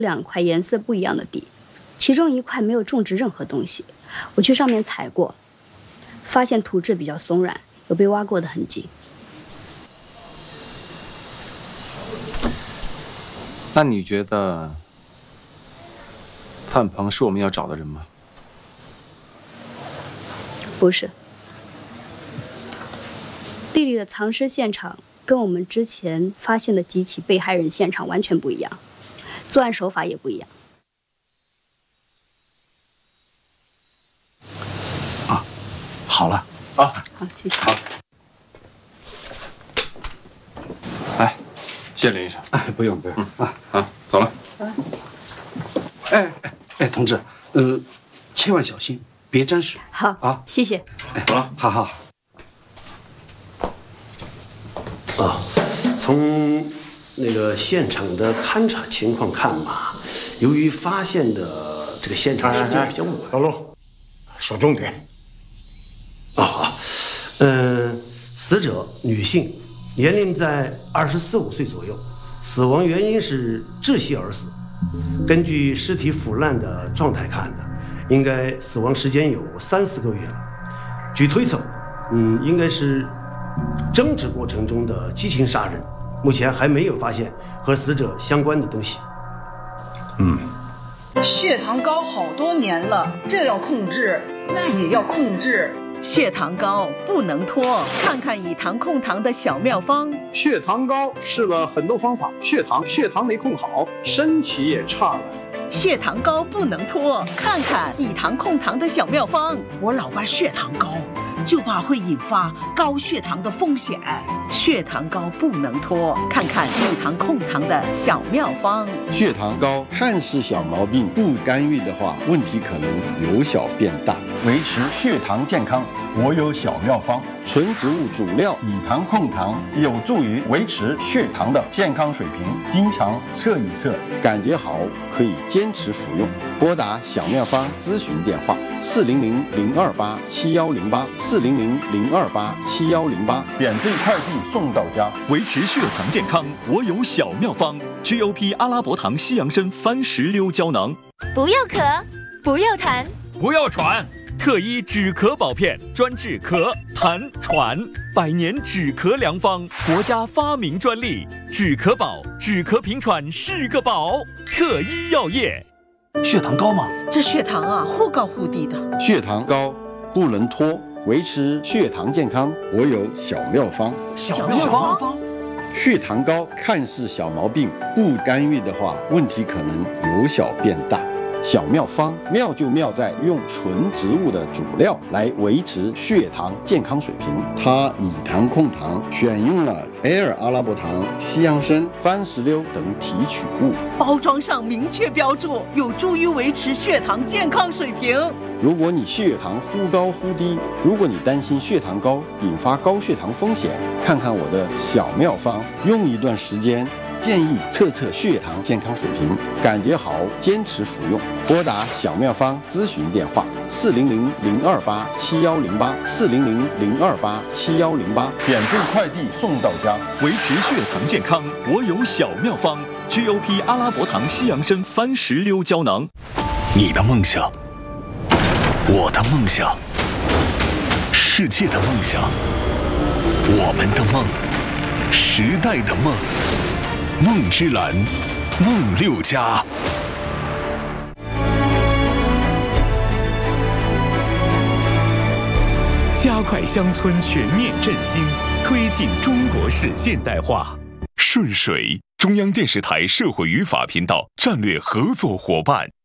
2块颜色不一样的地，其中1块没有种植任何东西。我去上面踩过，发现土质比较松软，有被挖过的痕迹。 那你觉得范鹏是我们要找的人吗？ 不是。弟弟的藏尸现场跟我们之前发现的几起被害人现场完全不一样，作案手法也不一样。 啊，好了啊， 好，谢谢。 好，来，谢谢林医生。 哎，不用啊，走了。 哎，同志，千万小心，别沾水。 好啊， 谢谢。 哎， 走了。 好。 啊，从那个现场的勘查情况看嘛，由于发现的这个现场时间比较晚。 老陆，说重点。 死者女性，年龄在24、25岁左右，死亡原因是窒息而死。根据尸体腐烂的状态看呢，应该死亡时间有3、4个月了。据推测，应该是争执过程中的激情杀人。目前还没有发现和死者相关的东西。 血糖高好多年了，这要控制，那也要控制。 血糖高不能拖，看看以糖控糖的小妙方。 血糖高试了很多方法，血糖没控好，身体也差了。 血糖高不能拖，看看以糖控糖的小妙方。 我老伴血糖高，就怕会引发高血糖的风险。 血糖高不能拖，看看以糖控糖的小妙方。 血糖高看似小毛病，不干预的话，问题可能由小变大。维持血糖健康，我有小妙方。纯植物主料以糖控糖，有助于维持血糖的健康水平。经常测一测，感觉好可以坚持服用。拨打小妙方咨询电话：400-028-7108，400-028-7108，免费快递送到家。 维持血糖健康，我有小妙方 ：GOP 阿拉伯糖西洋参番石榴胶囊。 不要咳，不要痰， 不要喘。特医止咳宝片，专治咳、痰、喘，100年止咳良方，国家发明专利。止咳宝，止咳平喘是个宝。特医药业。 血糖高吗？ 这血糖啊，忽高忽低的。 血糖高不能拖，维持血糖健康，我有小妙方。 小妙方。 血糖高看似小毛病，不干预的话，问题可能由小变大。小妙方妙就妙在用纯植物的主料来维持血糖健康水平。它以糖控糖，选用了Air阿拉伯糖、西洋参、番石榴等提取物， 包装上明确标注，有助于维持血糖健康水平。 如果你血糖忽高忽低，如果你担心血糖高引发高血糖风险，看看我的小妙方，用一段时间。建议测测血糖健康水平，感觉好坚持服用。拨打小妙方咨询电话：400-028-7108，400-028-7108，免费快递送到家。 维持血糖健康，我有小妙方 ：GOP 阿拉伯糖西洋参番石榴胶囊。 你的梦想，我的梦想，世界的梦想，我们的梦，时代的梦。梦之蓝，梦6家。 加快乡村全面振兴，推进中国式现代化。 顺水，中央电视台社会与法频道战略合作伙伴。